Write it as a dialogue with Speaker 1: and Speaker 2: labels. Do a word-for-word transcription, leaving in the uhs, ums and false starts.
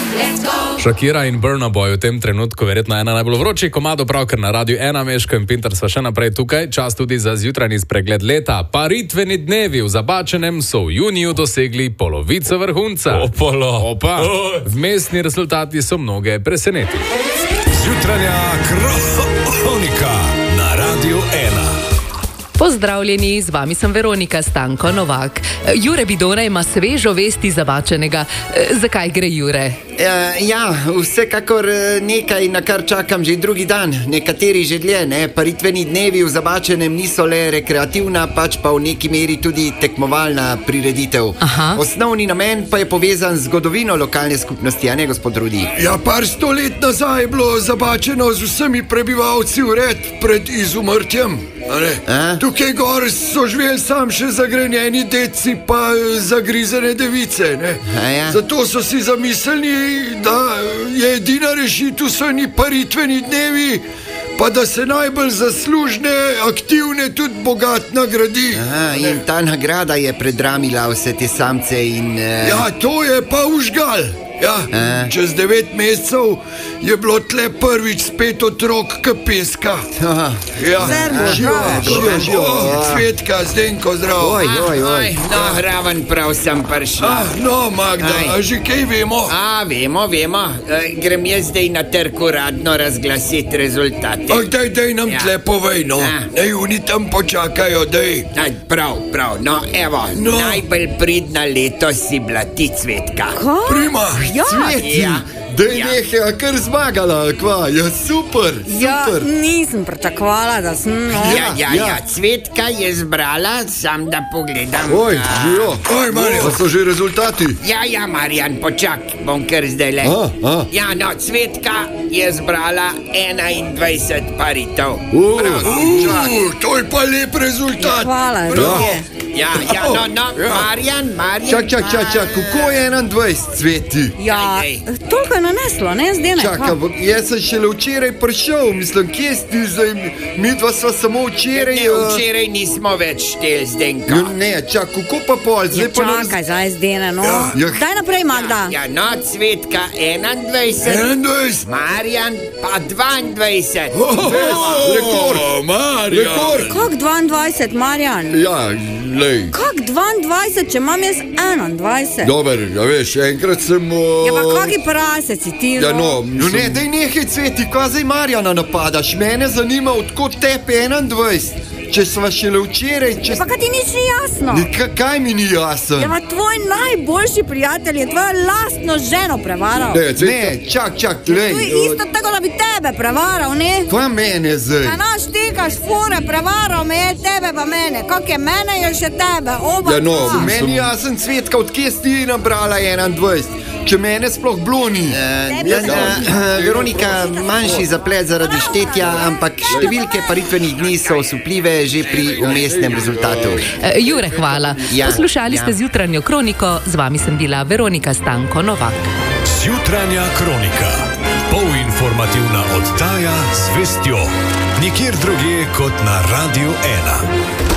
Speaker 1: Shakira in Burna Boy v tem trenutku verjetno ena najbolj vročih komadov, pravkar na Radiu ena, Meško in Pintar sva še naprej tukaj. Čas tudi za zjutrajni spregled leta. Paritveni dnevi v Zabačenem so v juniju dosegli polovico vrhunca.
Speaker 2: Opolo.
Speaker 1: Opa, vmesni rezultati so mnoge presenetili.
Speaker 2: Zjutranja kronika na Radiu ena.
Speaker 3: Pozdravljeni, z vami sem Veronika Stanko Novak. Jure Bidona ima svežo vesti Zabačenega. Zakaj gre, Jure?
Speaker 4: Uh, ja, vsekakor nekaj, na kar čakam že drugi dan, nekateri že dlje, ne? Paritveni dnevi v Zabačenem niso le rekreativna, pač pa v neki meri tudi tekmovalna prireditev.
Speaker 3: Aha.
Speaker 4: Osnovni namen pa je povezan z zgodovino lokalne skupnosti, a ne, gospod Rudi?
Speaker 5: Ja, par sto let nazaj je bilo Zabačeno z vsemi prebivalci ured pred izumrtjem.
Speaker 4: A?
Speaker 5: Tukaj gor so živeli sam še zagrenjeni deci pa zagrizene device, ne?
Speaker 4: Ja?
Speaker 5: Zato so si zamislili, da je edina rešitev so ni paritveni dnevi, pa da se najbolj zaslužne, aktivne, tudi bogat nagradi.
Speaker 4: Aha, in ta nagrada je predramila vse te samce in... Uh...
Speaker 5: Ja, to je pa užgal. Ja,
Speaker 4: A?
Speaker 5: čez devet mesecev je bilo tle prvič spet otrok k peska.
Speaker 4: Aha.
Speaker 5: Ja,
Speaker 4: Zerbo,
Speaker 5: živo,
Speaker 4: zdravo.
Speaker 5: živo, živo.
Speaker 4: Ja.
Speaker 5: Cvetka, Zdenko, zdravo.
Speaker 4: Oj, oj, oj.
Speaker 6: No, raven prav sem prišla.
Speaker 5: Ah, no, Magda,
Speaker 6: Aj.
Speaker 5: a že kaj vemo?
Speaker 6: A, vemo, vemo. E, grem jaz zdaj na trg uradno razglasiti rezultate.
Speaker 5: Ah, daj, daj nam
Speaker 6: Ja.
Speaker 5: tle povej, no.
Speaker 6: A.
Speaker 5: Naj oni tam počakajo, daj.
Speaker 6: Aj, prav, prav. No, evo,
Speaker 5: No.
Speaker 6: najbolj pridna letos si bila ti, Cvetka.
Speaker 5: Prima.
Speaker 4: Cveti,
Speaker 6: Ja.
Speaker 4: daj
Speaker 6: Ja.
Speaker 4: nekaj, a kar zmagala, kva, ja, super,
Speaker 7: Ja,
Speaker 4: super.
Speaker 7: nisem pričakovala, da sem. No.
Speaker 6: Ja, ja,
Speaker 4: ja.
Speaker 6: ja, Cvetka je zbrala, sam da pogledam.
Speaker 4: Oj,
Speaker 6: A,
Speaker 4: živo.
Speaker 5: Oj, Marja.
Speaker 4: Pa so že rezultati.
Speaker 6: Ja, ja, Marjan, počak, bom kar zdaj le.
Speaker 4: A, a.
Speaker 6: Ja, no, Cvetka je zbrala enaindvajset paritev.
Speaker 4: Uh,
Speaker 5: Uh, to je pa lep rezultat.
Speaker 7: Hvala,
Speaker 5: Bravo.
Speaker 7: Rudi.
Speaker 6: Ja, ja, no, no,
Speaker 5: Ja.
Speaker 6: Marjan, Marjan.
Speaker 4: Čak, čak, čak, čak, kako je enaindvajset, Cveti?
Speaker 7: Ja,
Speaker 6: Ej,
Speaker 7: toliko je naneslo, ne, zdaj ne.
Speaker 4: Čakaj, ampak jaz sem šele včeraj prišel, mislim, kje si zdaj, mi dva sva samo včeraj...
Speaker 6: Ne,
Speaker 4: eh,
Speaker 6: včeraj nismo več štel, Zdenko.
Speaker 4: Ja, ne, čak, kako pa pol,
Speaker 7: Ja,
Speaker 4: zdaj pa nam...
Speaker 7: čakaj, zdaj zdaj ne, no.
Speaker 4: Ja.
Speaker 7: Daj naprej, Magda.
Speaker 6: Ja, no, Cvetka enaindvajset,
Speaker 5: enaindvajset.
Speaker 6: Marjan pa dvaindvajset.
Speaker 4: Rekord.
Speaker 5: Oh, Marja.
Speaker 4: Rekord.
Speaker 7: Kako dvaindvajset, Marjan?
Speaker 4: Ja, lej.
Speaker 7: Kako dvaindvajset, če imam jaz enaindvajset?
Speaker 4: Dober, ja veš, enkrat sem... Uh...
Speaker 7: Ja, pa kaki prase si ti,
Speaker 4: Ja, no,
Speaker 7: no.
Speaker 4: no ne, daj nekaj, Cveti, kaj zdaj Marjana napadaš? Mene zanima, odkot tepe enaindvajset. Če sva šele včeraj, če...
Speaker 7: Pa kaj ti nič ni jasno?
Speaker 4: Ne, ka- kaj mi ni jasno?
Speaker 7: Ja, pa tvoj najboljši prijatelj je tvojo lastno ženo prevaral.
Speaker 4: Ne, ne, čak, čak, lej.
Speaker 7: To je isto tako, da bi tebe prevaral, ne?
Speaker 4: Kaj mene zdaj?
Speaker 7: Ja, naš tekaš fure, prevaral me je tebe pa mene. Kak je mene, je še tebe, oba
Speaker 4: Ja, no,
Speaker 7: dva.
Speaker 4: meni jasen, Cvetka, odkje si ti nabrala enaindvajset? Če mene sploh bloni.
Speaker 6: Eh,
Speaker 4: Ja,
Speaker 6: ja,
Speaker 4: ja. Veronika, manjši zaplet zaradi štetja, ampak številke paritvenih dni so osupljive že pri umestnem rezultatu.
Speaker 3: E, Jure, hvala.
Speaker 4: Ja,
Speaker 3: Poslušali
Speaker 4: ja.
Speaker 3: ste zjutranjo kroniko, z vami sem bila Veronika Stanko Novak.
Speaker 2: Zjutranja kronika. Polinformativna oddaja z vestjo. Nikjer drugje kot na Radiu ena.